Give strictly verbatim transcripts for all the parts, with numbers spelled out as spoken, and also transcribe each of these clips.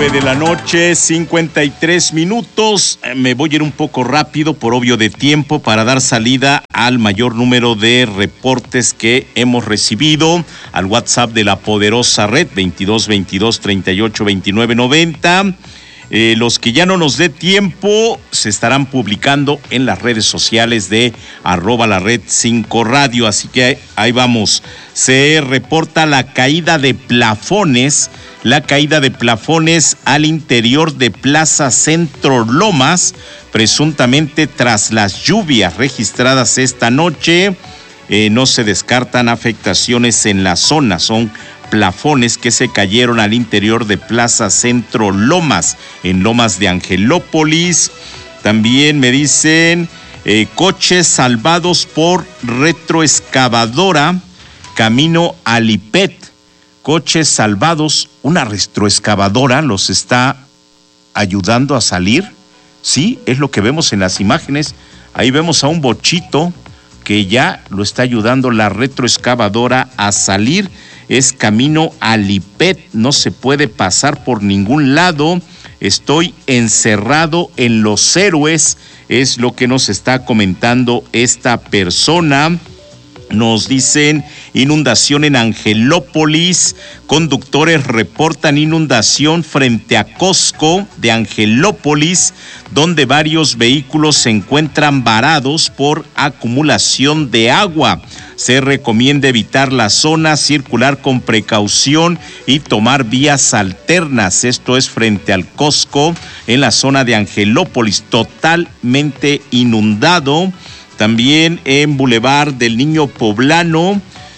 nueve de la noche, cincuenta y tres minutos. Me voy a ir un poco rápido por obvio de tiempo para dar salida al mayor número de reportes que hemos recibido al WhatsApp de la poderosa red veintidós veintidós treinta y ocho veintinueve noventa. Eh, los que ya no nos dé tiempo se estarán publicando en las redes sociales de arroba la red cinco radio, así que ahí vamos. Se reporta la caída de plafones, la caída de plafones al interior de Plaza Centro Lomas, presuntamente tras las lluvias registradas esta noche. Eh, no se descartan afectaciones en la zona, son plafones que se cayeron al interior de Plaza Centro Lomas, en Lomas de Angelópolis. También me dicen eh, coches salvados por retroexcavadora, camino a Lipet. Coches salvados, una retroexcavadora los está ayudando a salir. Sí, es lo que vemos en las imágenes. Ahí vemos a un bochito que ya lo está ayudando la retroexcavadora a salir. Es camino a Lipet, no se puede pasar por ningún lado. Estoy encerrado en Los Héroes, es lo que nos está comentando esta persona. Nos dicen inundación en Angelópolis, conductores reportan inundación frente a Costco de Angelópolis, donde varios vehículos se encuentran varados por acumulación de agua. Se recomienda evitar la zona, circular con precaución y tomar vías alternas. Esto es frente al Costco en la zona de Angelópolis, totalmente inundado. También en Boulevard del Niño Poblano,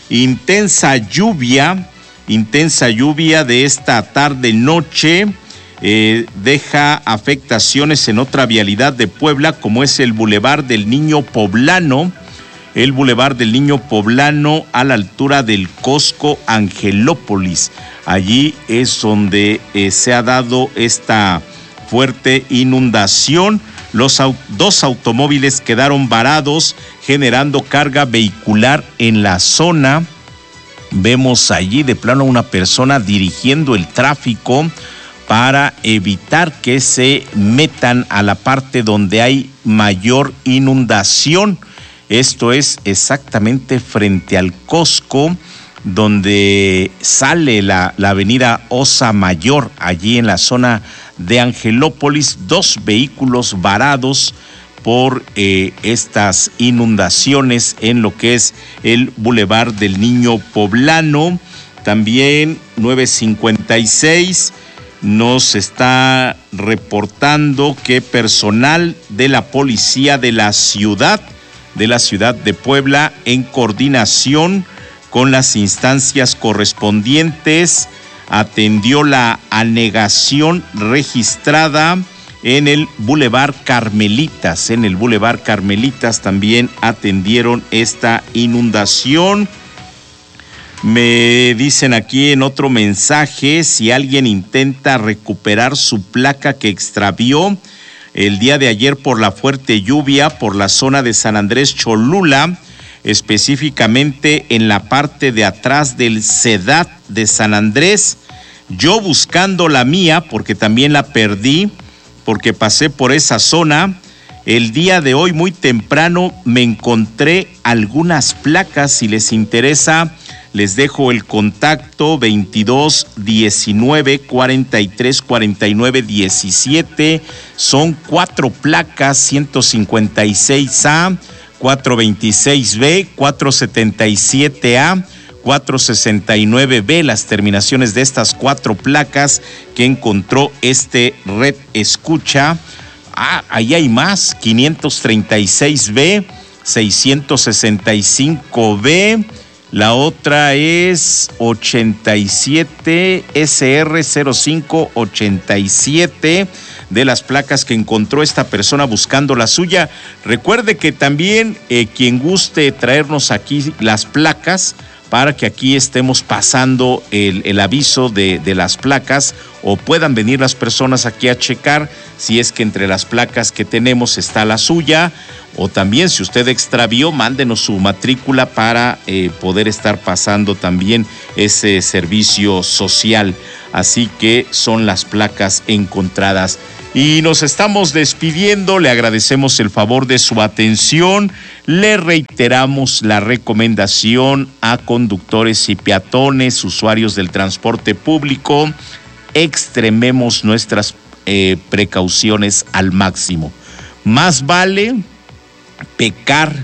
intensa lluvia, intensa lluvia de esta tarde-noche, eh, deja afectaciones en otra vialidad de Puebla, como es el Boulevard del Niño Poblano, el Boulevard del Niño Poblano a la altura del Costco Angelópolis. Allí es donde eh, se ha dado esta fuerte inundación. Los au- dos automóviles quedaron varados, generando carga vehicular en la zona. Vemos allí de plano una persona dirigiendo el tráfico para evitar que se metan a la parte donde hay mayor inundación. Esto es exactamente frente al Costco, donde sale la, la avenida Osa Mayor, allí en la zona de Angelópolis. Dos vehículos varados por eh, estas inundaciones en lo que es el Boulevard del Niño Poblano. También nueve cincuenta y seis nos está reportando que personal de la policía de la ciudad, de la ciudad de Puebla, en coordinación con las instancias correspondientes, atendió la anegación registrada en el Boulevard Carmelitas. En el Boulevard Carmelitas también atendieron esta inundación. Me dicen aquí en otro mensaje, si alguien intenta recuperar su placa que extravió el día de ayer por la fuerte lluvia por la zona de San Andrés Cholula, específicamente en la parte de atrás del Sedat de San Andrés. Yo buscando la mía, porque también la perdí, porque pasé por esa zona. El día de hoy, muy temprano, me encontré algunas placas. Si les interesa, les dejo el contacto veintidós diecinueve cuarenta y tres cuarenta y nueve diecisiete. Son cuatro placas, ciento cincuenta y seis A, cuatrocientos veintiséis B, cuatrocientos setenta y siete A, cuatrocientos sesenta y nueve B, las terminaciones de estas cuatro placas que encontró este Red Escucha. Ah, ahí hay más, quinientos treinta y seis B, seiscientos sesenta y cinco B, la otra es ochenta y siete S R cero cinco ochenta y siete, de las placas que encontró esta persona buscando la suya. Recuerde que también eh, quien guste traernos aquí las placas para que aquí estemos pasando el, el aviso de, de las placas, o puedan venir las personas aquí a checar si es que entre las placas que tenemos está la suya, o también si usted extravió, mándenos su matrícula para eh, poder estar pasando también ese servicio social. Así que son las placas encontradas. Y nos estamos despidiendo, le agradecemos el favor de su atención, le reiteramos la recomendación a conductores y peatones, usuarios del transporte público, extrememos nuestras eh, precauciones al máximo. Más vale pecar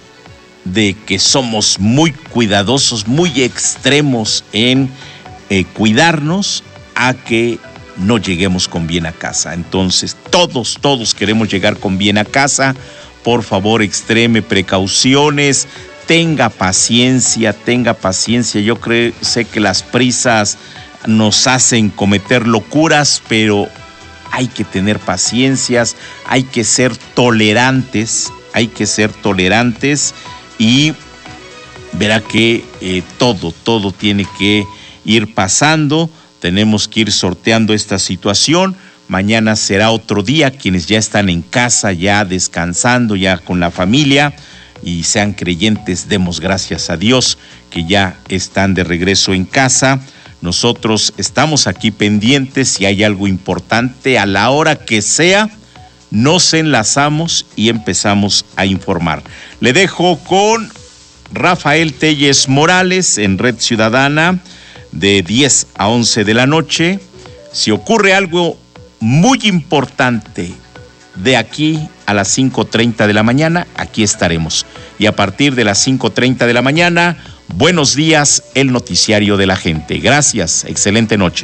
de que somos muy cuidadosos, muy extremos en eh, cuidarnos, a que no lleguemos con bien a casa. Entonces, todos, todos queremos llegar con bien a casa. Por favor, extreme precauciones, tenga paciencia, tenga paciencia. Yo creo, sé que las prisas nos hacen cometer locuras, pero hay que tener paciencias, hay que ser tolerantes, hay que ser tolerantes y verá que eh, todo, todo tiene que ir pasando. Tenemos que ir sorteando esta situación. Mañana será otro día. Quienes ya están en casa, ya descansando, ya con la familia, y sean creyentes, demos gracias a Dios que ya están de regreso en casa. Nosotros estamos aquí pendientes. Si hay algo importante, a la hora que sea, nos enlazamos y empezamos a informar. Le dejo con Rafael Telles Morales en Red Ciudadana, de diez a once de la noche. Si ocurre algo muy importante de aquí a las cinco treinta de la mañana, aquí estaremos. Y a partir de las cinco treinta de la mañana, buenos días, el noticiario de la gente. Gracias, excelente noche.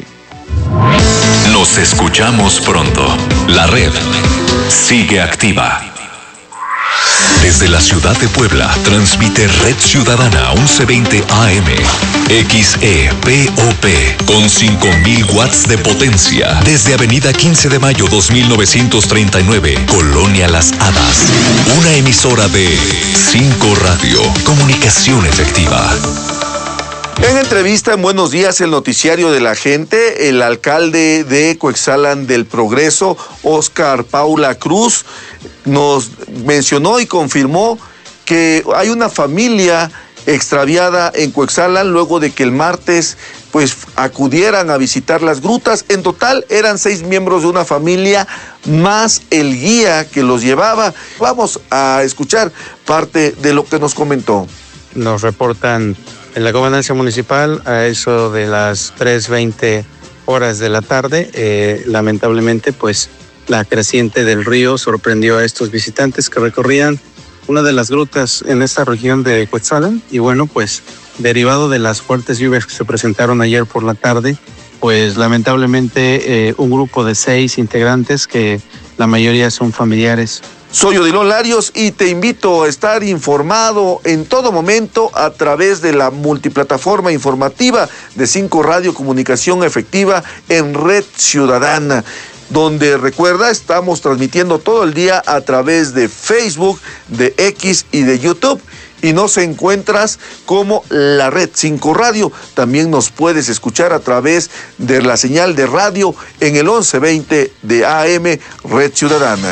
Nos escuchamos pronto. La red sigue activa. Desde la ciudad de Puebla, transmite Red Ciudadana once veinte A M, X E P O P, con cinco mil watts de potencia, desde Avenida quince de mayo dos mil novecientos treinta y nueve, Colonia Las Hadas. Una emisora de cinco Radio, comunicación efectiva. En entrevista en Buenos Días, el noticiario de la gente, el alcalde de Coetzalan del Progreso, Óscar Paula Cruz, nos mencionó y confirmó que hay una familia extraviada en Coetzalan luego de que el martes pues acudieran a visitar las grutas. En total eran seis miembros de una familia más el guía que los llevaba. Vamos a escuchar parte de lo que nos comentó. Nos reportan en la gobernancia municipal a eso de las tres veinte horas de la tarde. Eh, lamentablemente, pues la creciente del río sorprendió a estos visitantes que recorrían una de las grutas en esta región de Coetzalan. Y bueno, pues derivado de las fuertes lluvias que se presentaron ayer por la tarde, pues lamentablemente eh, un grupo de seis integrantes, que la mayoría son familiares. Soy Odilon Larios y te invito a estar informado en todo momento a través de la multiplataforma informativa de cinco Radio Comunicación Efectiva en Red Ciudadana, donde recuerda, estamos transmitiendo todo el día a través de Facebook, de X y de YouTube. Y nos encuentras como la Red cinco Radio. También nos puedes escuchar a través de la señal de radio en el once veinte de A M Red Ciudadana.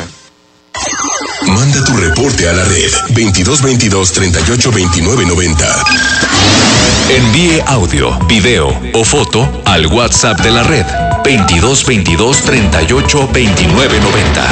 Manda tu reporte a la red veintidós veintidós treinta y ocho veintinueve noventa. Envíe audio, video o foto al WhatsApp de la red veintidós veintidós treinta y ocho veintinueve noventa.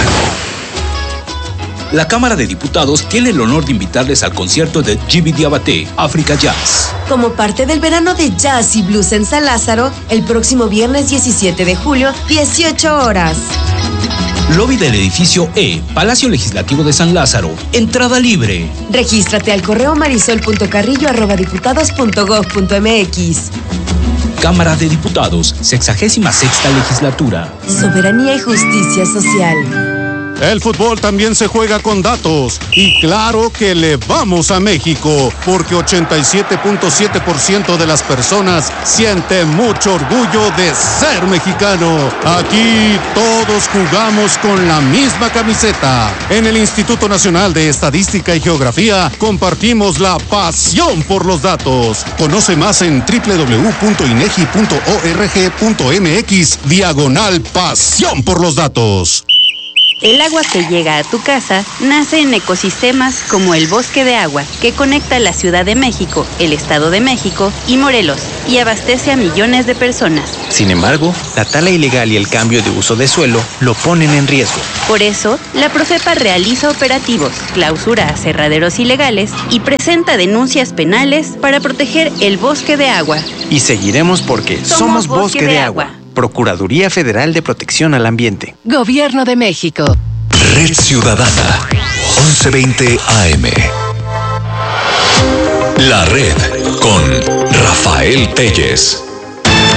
La Cámara de Diputados tiene el honor de invitarles al concierto de Djiby Diabaté, Africa Jazz. Como parte del verano de jazz y blues en San Lázaro, el próximo viernes diecisiete de julio, dieciocho horas. Lobby del edificio E, Palacio Legislativo de San Lázaro. Entrada libre. Regístrate al correo marisol punto carrillo arroba diputados punto gob punto mx. Cámara de Diputados, sexagésima sexta legislatura. Soberanía y justicia social. El fútbol también se juega con datos. Y claro que le vamos a México, porque ochenta y siete punto siete por ciento de las personas siente mucho orgullo de ser mexicano. Aquí todos jugamos con la misma camiseta. En el Instituto Nacional de Estadística y Geografía compartimos la pasión por los datos. Conoce más en doble u doble u doble u punto inegi punto org punto mx diagonal pasión por los datos. El agua que llega a tu casa nace en ecosistemas como el Bosque de Agua, que conecta la Ciudad de México, el Estado de México y Morelos, y abastece a millones de personas. Sin embargo, la tala ilegal y el cambio de uso de suelo lo ponen en riesgo. Por eso, la Profepa realiza operativos, clausura aserraderos ilegales y presenta denuncias penales para proteger el Bosque de Agua. Y seguiremos porque somos, somos Bosque, Bosque de, de Agua. Agua. Procuraduría Federal de Protección al Ambiente. Gobierno de México. Red Ciudadana, once veinte A M. La Red con Rafael Telles.